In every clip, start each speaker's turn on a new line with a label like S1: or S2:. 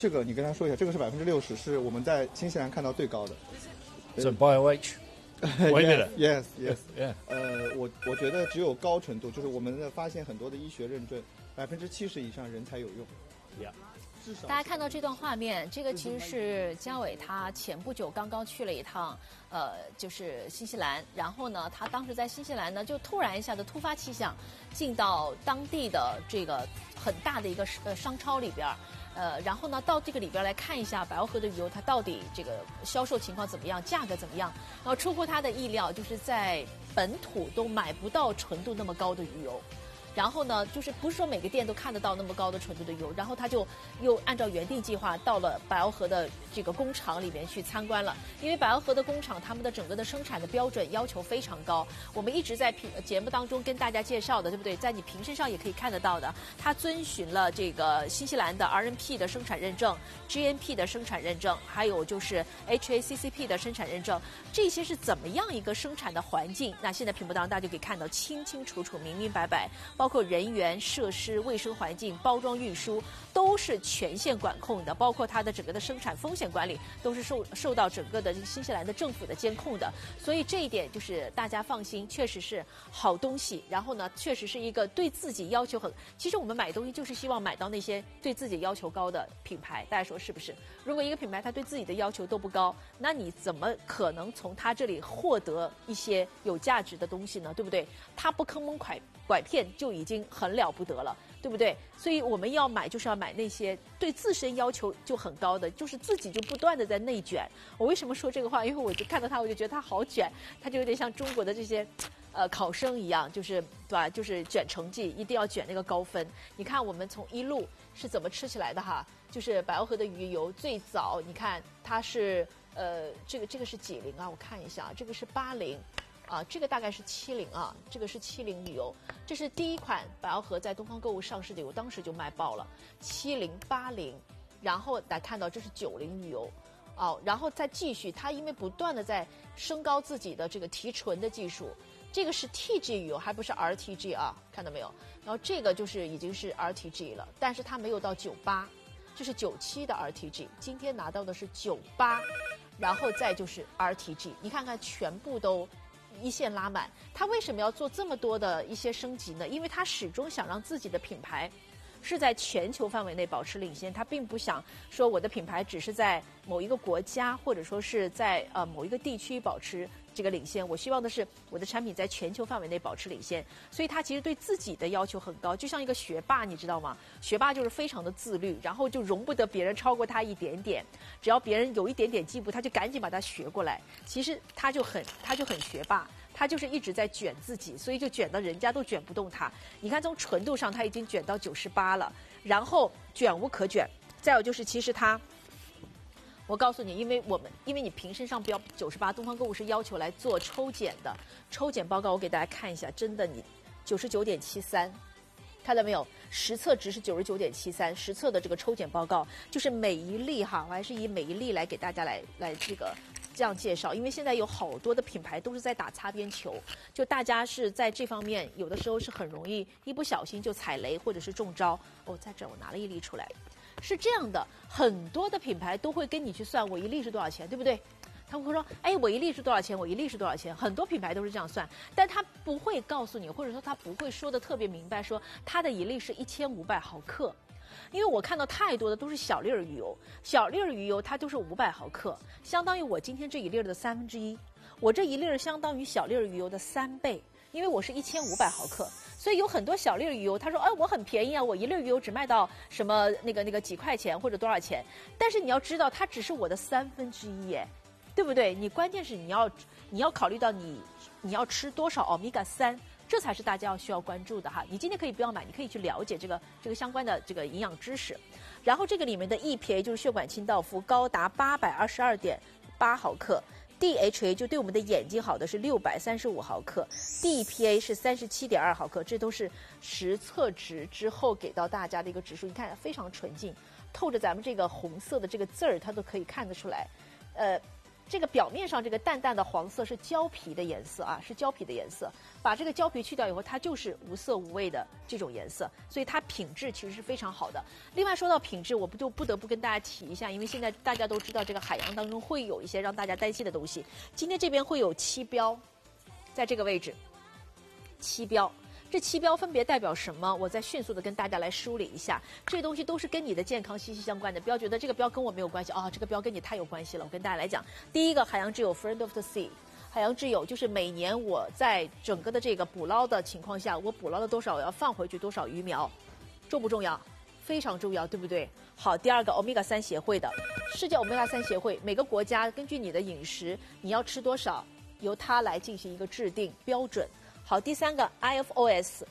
S1: 这个你跟他说一下，这个是60%，是我们在新西兰看到最高的。
S2: So BioH.
S1: Yes.
S2: Yeah.
S1: 我觉得只有高纯度，就是我们的发现很多的医学认证，70%以上人才有用。
S2: Yeah.
S3: 大家看到这段画面，这个其实是姜伟他前不久刚刚去了一趟，就是新西兰。然后呢，他当时在新西兰呢，就突然一下子突发奇想，进到当地的这个很大的一个商超里边。然后呢，到这个里边来看一下百奥河的鱼油，它到底这个销售情况怎么样，价格怎么样。然后出乎他的意料，就是在本土都买不到纯度那么高的鱼油。然后呢，就是不是说每个店都看得到那么高的纯度的油，然后他就又按照原定计划到了百奥河的这个工厂里面去参观了。因为百奥河的工厂他们的整个的生产的标准要求非常高，我们一直在节目当中跟大家介绍的，对不对？在你瓶身上也可以看得到的，它遵循了这个新西兰的 RNP 的生产认证、GNP 的生产认证，还有就是 HACCP 的生产认证，这些是怎么样一个生产的环境？那现在屏幕当中大家就可以看到清清楚楚、明明白白。包括人员、设施、卫生环境、包装、运输，都是全线管控的。包括它的整个的生产风险管理，都是受到整个的新西兰的政府的监控的。所以这一点就是大家放心，确实是好东西。然后呢，确实是一个对自己要求很。其实我们买东西就是希望买到那些对自己要求高的品牌，大家说是不是？如果一个品牌它对自己的要求都不高，那你怎么可能从它这里获得一些有价值的东西呢？对不对？它不坑蒙拐骗就已经很了不得了，对不对？所以我们要买就是要买那些对自身要求就很高的，就是自己就不断的在内卷。我为什么说这个话？因为我就看到他，我就觉得他好卷，他就有点像中国的这些考生一样，就是对吧？就是卷成绩，一定要卷那个高分。你看我们从一路是怎么吃起来的哈？就是百奥河的鱼油最早，你看它是这个是几零啊？我看一下，这个是80。啊，这个大概是70啊，这个是70鱼油，这是第一款百奥河在东方购物上市的油，当时就卖爆了，70、80，然后大家看到这是90鱼油，然后再继续，它因为不断的在升高自己的这个提纯的技术，这个是 TG 鱼油，还不是 RTG 啊，看到没有？然后这个就是已经是 RTG 了，但是它没有到98，这是97的 RTG， 今天拿到的是98，然后再就是 RTG， 你看看全部都一线拉满。他为什么要做这么多的一些升级呢？因为他始终想让自己的品牌是在全球范围内保持领先，他并不想说我的品牌只是在某一个国家或者说是在某一个地区保持这个领先，我希望的是我的产品在全球范围内保持领先。所以他其实对自己的要求很高，就像一个学霸，你知道吗？学霸就是非常的自律，然后就容不得别人超过他一点点，只要别人有一点点进步，他就赶紧把它学过来。其实他就很学霸，他就是一直在卷自己，所以就卷到人家都卷不动他。你看从纯度上他已经卷到98了，然后卷无可卷。再有就是其实他，我告诉你，因为你瓶身上标98，东方购物是要求来做抽检的，抽检报告我给大家看一下，真的你99.73，看到没有？实测值是99.73，实测的这个抽检报告就是每一粒哈，我还是以每一粒来给大家来这样介绍，因为现在有好多的品牌都是在打擦边球，就大家是在这方面有的时候是很容易一不小心就踩雷或者是中招。在这儿我拿了一粒出来，是这样的，很多的品牌都会跟你去算我一粒是多少钱，对不对？他们会说，我一粒是多少钱？我一粒是多少钱？很多品牌都是这样算，但他不会告诉你，或者说他不会说的特别明白，说他的一粒是1500毫克。因为我看到太多的都是小粒儿鱼油，小粒儿鱼油它就是500毫克，相当于我今天这一粒的1/3，我这一粒相当于小粒儿鱼油的3倍，因为我是1500毫克，所以有很多小粒儿鱼油，他说，我很便宜啊，我一粒鱼油只卖到什么那个几块钱或者多少钱，但是你要知道，它只是我的1/3耶，对不对？你关键是你要考虑到你要吃多少欧米伽3。这才是大家需要关注的哈。你今天可以不要买，你可以去了解这个相关的这个营养知识。然后这个里面的 EPA 就是血管清道夫高达822.8毫克 ，DHA 就对我们的眼睛好的是635毫克 ，DPA 是37.2毫克，这都是实测值之后给到大家的一个指数。你看非常纯净，透着咱们这个红色的这个字儿，它都可以看得出来。 这个表面上这个淡淡的黄色是胶皮的颜色啊，是胶皮的颜色。把这个胶皮去掉以后，它就是无色无味的这种颜色，所以它品质其实是非常好的。另外说到品质，我不得不跟大家提一下，因为现在大家都知道这个海洋当中会有一些让大家担心的东西。今天这边会有7标，在这个位置，7标。这7标分别代表什么？我再迅速的跟大家来梳理一下。这些东西都是跟你的健康息息相关的。不要觉得这个标跟我没有关系啊，这个标跟你太有关系了。我跟大家来讲，第一个海洋之友 Friend of the Sea， 海洋之友就是每年我在整个的这个捕捞的情况下，我捕捞了多少，我要放回去多少鱼苗，重不重要？非常重要，对不对？好，第二个 Omega 3协会的世界 Omega 3协会，每个国家根据你的饮食，你要吃多少，由它来进行一个制定标准。好，第三个 IFOS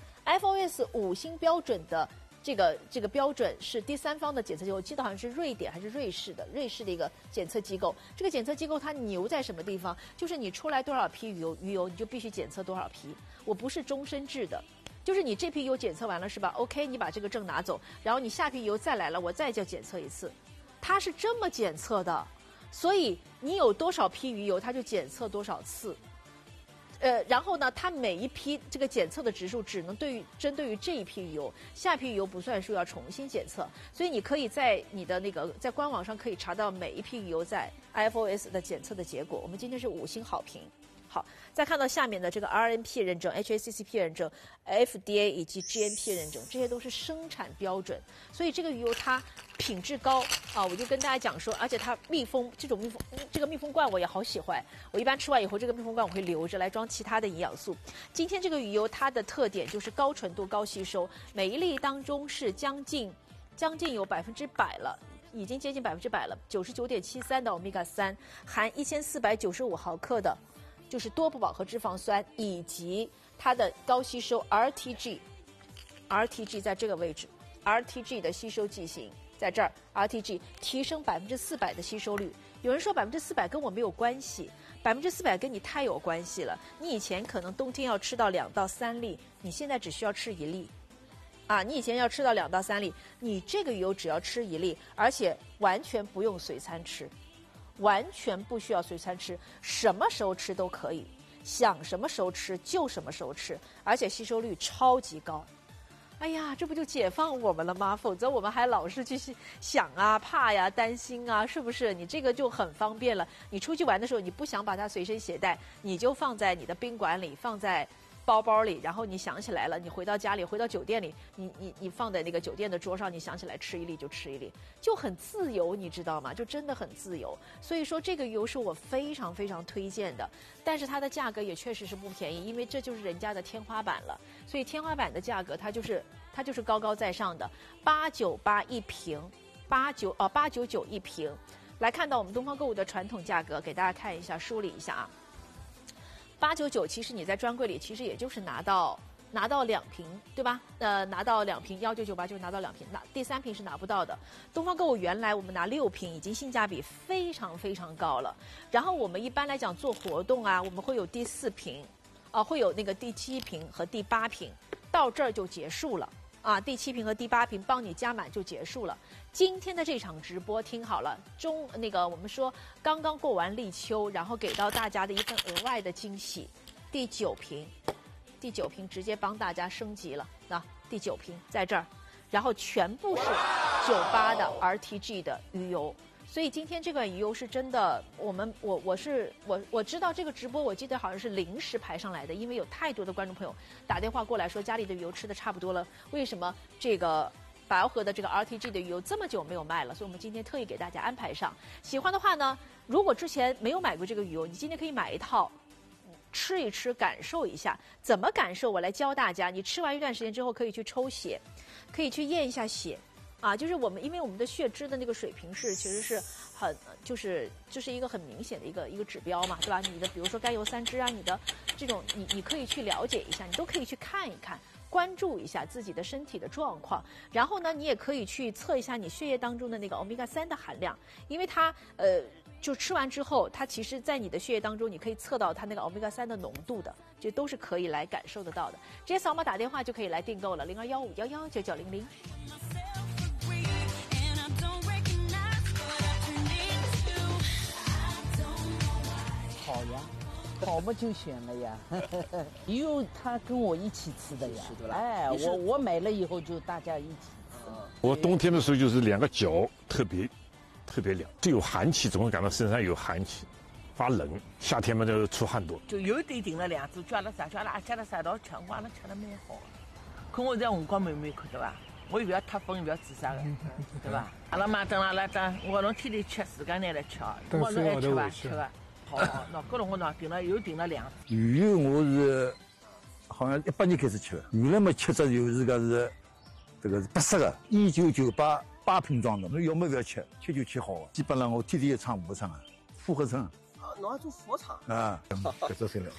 S3: 5星标准的这个标准是第三方的检测机构，我记得好像是瑞典还是瑞士的一个检测机构。这个检测机构它牛在什么地方？就是你出来多少批鱼油，你就必须检测多少批。我不是终身制的，就是你这批油检测完了是吧 ？OK， 你把这个证拿走，然后你下批油再来了，我再叫检测一次。它是这么检测的，所以你有多少批鱼油，它就检测多少次。然后呢，它每一批这个检测的指数只能针对于这一批鱼油，下批鱼油不算数，要重新检测。所以你可以在你的那个在官网上可以查到每一批鱼油在 IFOS 的检测的结果。我们今天是5星好评。好，再看到下面的这个 RNP 认证、HACCP 认证、FDA 以及 GMP 认证，这些都是生产标准，所以这个鱼油它品质高啊！我就跟大家讲说，而且它这个密封罐我也好喜欢，我一般吃完以后这个密封罐我会留着来装其他的营养素。今天这个鱼油它的特点就是高纯度、高吸收，每一粒当中是将近有100%了。已经接近100%了，99.73%的 Omega 3，含1495毫克的，就是多不饱和脂肪酸，以及它的高吸收 RTG 在这个位置 ，RTG 的吸收剂型在这儿 ，RTG 提升400%的吸收率。有人说400%跟我没有关系，400%跟你太有关系了。你以前可能冬天要吃到2到3粒，你现在只需要吃1粒。啊，你以前要吃到2到3粒，你这个鱼油只要吃1粒，而且完全不用随餐吃，完全不需要随餐吃，什么时候吃都可以，想什么时候吃就什么时候吃，而且吸收率超级高。哎呀，这不就解放我们了吗？否则我们还老是去想啊、怕呀、担心啊，是不是？你这个就很方便了。你出去玩的时候，你不想把它随身携带，你就放在你的宾馆里，放在包包里，然后你想起来了，你回到家里，回到酒店里，你放在那个酒店的桌上，你想起来吃1粒就吃1粒，就很自由，你知道吗？就真的很自由。所以说这个油是我非常非常推荐的，但是它的价格也确实是不便宜，因为这就是人家的天花板了。所以天花板的价格它就是高高在上的，898一瓶，899一瓶。来看到我们东方购物的传统价格，给大家看一下，梳理一下啊。899，其实你在专柜里其实也就是拿到2瓶，对吧？拿到2瓶，1998就是拿到2瓶，第3瓶是拿不到的。东方购物原来我们拿6瓶，已经性价比非常非常高了。然后我们一般来讲做活动啊，我们会有第4瓶，会有那个第7瓶和第8瓶，到这儿就结束了。啊，第7瓶和第8瓶帮你加满就结束了。今天的这场直播听好了，我们说刚刚过完立秋，然后给到大家的一份额外的惊喜，第9瓶直接帮大家升级了。那第9瓶在这儿，然后全部是98的 RTG 的鱼油。所以今天这款鱼油是真的，我知道这个直播，我记得好像是临时排上来的，因为有太多的观众朋友打电话过来说家里的鱼油吃的差不多了，为什么这个百奥河的这个 RTG 的鱼油这么久没有卖了？所以我们今天特意给大家安排上。喜欢的话呢，如果之前没有买过这个鱼油，你今天可以买一套，吃一吃，感受一下。怎么感受？我来教大家。你吃完一段时间之后，可以去抽血，可以去验一下血。啊，就是因为我们的血脂的那个水平其实是很，就是一个很明显的一个指标嘛，对吧？你的比如说甘油三酯啊，你的这种你可以去了解一下，你都可以去看一看，关注一下自己的身体的状况。然后呢，你也可以去测一下你血液当中的那个 Omega 3的含量，因为它就吃完之后，它其实在你的血液当中，你可以测到它那个 Omega 3的浓度的，这都是可以来感受得到的。直接扫码打电话就可以来订购了，0215119900。
S4: 好嘛就选了呀。鱼油他跟我一起吃的呀，
S5: 是的啦
S4: 哎，我买了以后就大家一起吃。
S6: 我冬天的时候就是两个脚特别凉，就有寒气，总会感到身上有寒气，发冷。夏天嘛就出汗多。
S4: 就有点定了两子，叫阿拉加了3道吃，我阿拉吃了蛮好的。可我在红光慢慢看对伐？我又不要脱粉，又不要做啥的，对伐？阿拉妈等阿拉等，我侬天天吃，自家拿来吃啊。我侬爱吃伐？吃个。好，那搿辰光呢订了两子。
S7: 鱼油我是好像18年开始吃的，原来嘛吃着就是讲是这个是不适的，1998瓶装的，侬要么不要吃，吃就吃好的。基本上我天天要唱5个唱啊，复合唱。
S5: 侬还做副唱
S7: 啊？搿只是了。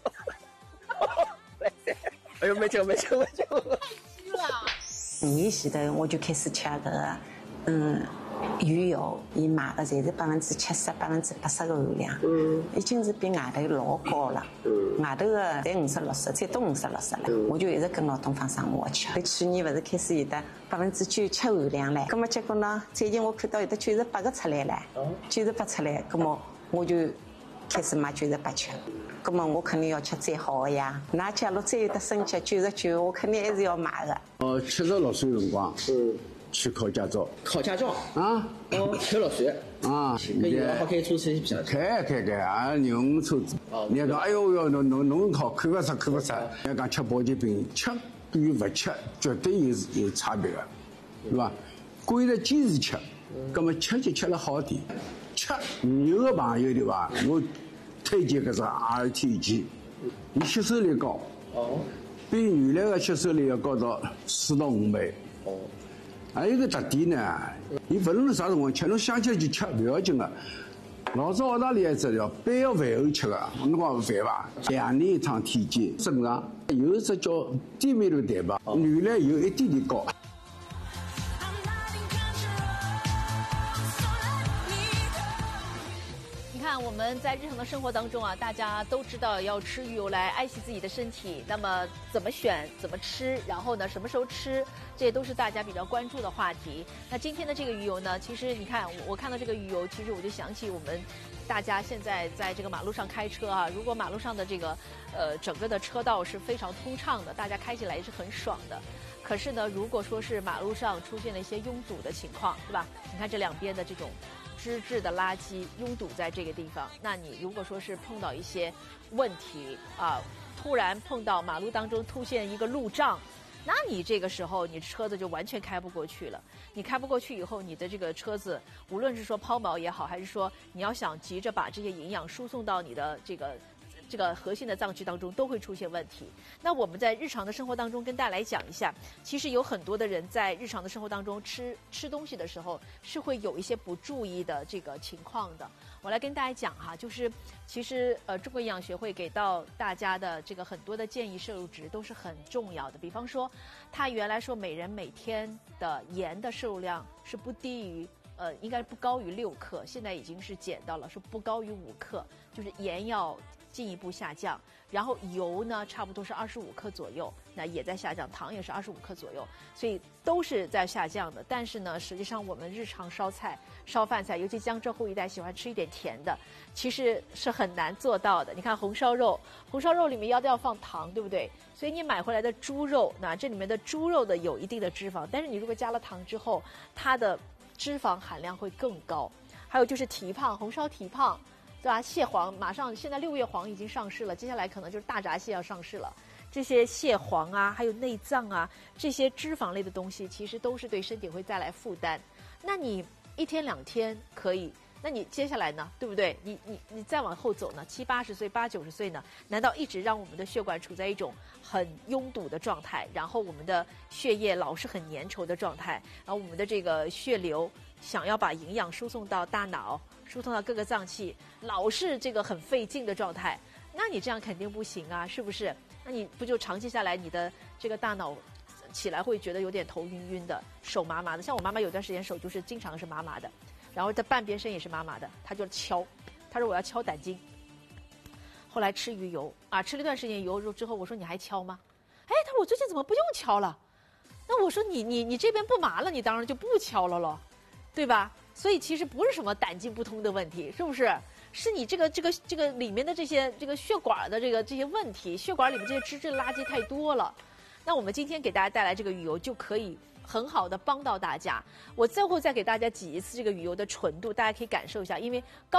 S5: 哎呦，没救。
S3: 太虚了。
S8: 2年前头我就开始吃搿个，鱼油，伊卖的侪是70%、80%的含量，已经是比外头老高了。外头的才50、60，最多50、60了。我就一直跟牢东方生活吃。去年勿是开始有的97%含量唻，葛么结果呢，最近我看到有的98个出来了，98出来，葛么我就开始买98吃。葛么我肯定要吃最好的呀。那假如再有的升级99，我肯定还是要买的。
S9: 76岁辰光，去考驾照。
S5: 考驾照
S9: 啊
S5: ？76岁
S9: 啊？
S5: 搿以后好开车不晓得？
S9: 开啊，25车子。人家讲，哎呦哟，侬考看不出。人家讲吃保健品，吃比不吃绝对有差别的，对吧？贵了坚持吃，葛么吃就吃了好点。吃鱼油的朋友对吧？我推荐搿只 RTG， 伊吸收力高，比原来的吸收力要高到4到5倍。还有一个特点呢，伊勿论啥辰光吃，侬想吃就吃，勿要紧个。老早澳大利亚一只叫饭后吃个，侬讲饭伐？2年1趟体检，正常。有一只叫低密度蛋白，原来有一点点高。
S3: 我们在日常的生活当中啊，大家都知道要吃鱼油来爱惜自己的身体。那么怎么选、怎么吃，然后呢什么时候吃，这些都是大家比较关注的话题。那今天的这个鱼油呢，其实你看我看到这个鱼油，其实我就想起我们大家现在在这个马路上开车啊，如果马路上的这个整个的车道是非常通畅的，大家开起来也是很爽的。可是呢，如果说是马路上出现了一些拥堵的情况，对吧？你看这两边的这种脂质的垃圾拥堵在这个地方，那你如果说是碰到一些问题啊，突然碰到马路当中出现一个路障，那你这个时候你车子就完全开不过去了。你开不过去以后，你的这个车子无论是说抛锚也好，还是说你要想急着把这些营养输送到你的这个核心的脏器当中，都会出现问题。那我们在日常的生活当中跟大家来讲一下，其实有很多的人在日常的生活当中吃东西的时候是会有一些不注意的这个情况的。我来跟大家讲哈，就是其实中国营养学会给到大家的这个很多的建议摄入值都是很重要的。比方说，它原来说每人每天的盐的摄入量是不低于应该不高于6克，现在已经是减到了说不高于5克，就是盐要进一步下降，然后油呢差不多是25克左右，那也在下降，糖也是25克左右，所以都是在下降的。但是呢，实际上我们日常烧饭菜，尤其江浙沪一带喜欢吃一点甜的，其实是很难做到的。你看红烧肉里面要放糖，对不对？所以你买回来的猪肉，那这里面的猪肉的有一定的脂肪，但是你如果加了糖之后，它的脂肪含量会更高。还有就是蹄膀，红烧蹄膀，对吧？蟹黄马上现在6月黄已经上市了，接下来可能就是大闸蟹要上市了。这些蟹黄啊，还有内脏啊，这些脂肪类的东西，其实都是对身体会带来负担。那你1天2天可以，那你接下来呢，对不对？你再往后走呢，70、80岁、80、90岁呢，难道一直让我们的血管处在一种很拥堵的状态，然后我们的血液老是很粘稠的状态，然后我们的这个血流想要把营养输送到大脑，输送到各个脏器，老是这个很费劲的状态，那你这样肯定不行啊，是不是？那你不就长期下来，你的这个大脑起来会觉得有点头晕晕的，手麻麻的。像我妈妈有段时间手就是经常是麻麻的，然后她半边身也是麻麻的，她就敲，她说我要敲胆经。后来吃鱼油啊，吃了一段时间鱼油之后，我说你还敲吗？哎，她说我最近怎么不用敲了？那我说你这边不麻了，你当然就不敲了咯，对吧？ 所以其实不是什么胆经不通的问题，是不是？是你这个里面的这个血管的这些问题，血管里面这些脂质垃圾太多了。那我们今天给大家带来这个鱼油就可以很好的帮到大家。我最后再给大家挤一次这个鱼油的纯度，大家可以感受一下，因为